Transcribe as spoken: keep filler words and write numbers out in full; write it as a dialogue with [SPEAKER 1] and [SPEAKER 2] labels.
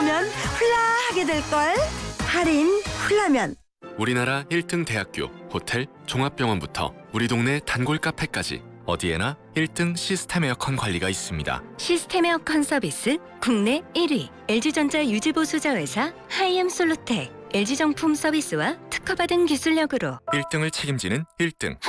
[SPEAKER 1] 보면 훌라하게 될걸. 할인 훌라면.
[SPEAKER 2] 우리나라 일 등 대학교, 호텔, 종합병원부터 우리 동네 단골 카페까지 어디에나 일 등 시스템 에어컨 관리가 있습니다.
[SPEAKER 3] 시스템 에어컨 서비스 국내 일 위 엘지전자 유지보수자 회사 하이엠솔루텍 엘지정품 서비스와 특허받은 기술력으로
[SPEAKER 2] 일 등을 책임지는 일 등